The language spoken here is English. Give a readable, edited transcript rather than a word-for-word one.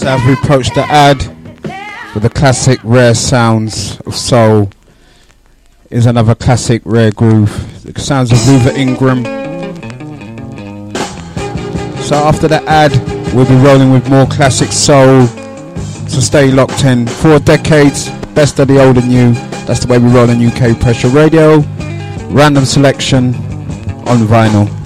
As we approach the ad with the classic rare sounds of soul is another classic rare groove, the sounds of Luther Ingram. So after the ad we'll be rolling with more classic soul, so stay locked in. 4 decades, best of the old and new, that's the way we roll on UK Pressure Radio. Random selection on vinyl.